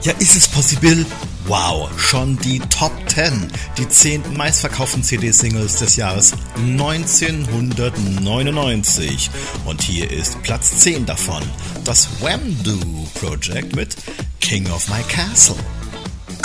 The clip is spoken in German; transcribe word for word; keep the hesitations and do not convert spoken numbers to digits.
Ja, ist es possible? Wow, schon die Top zehn, die zehn meistverkauften C D-Singles des Jahres neunzehnhundertneunundneunzig. Und hier ist Platz zehn davon, das Wham-Do Project mit King of My Castle.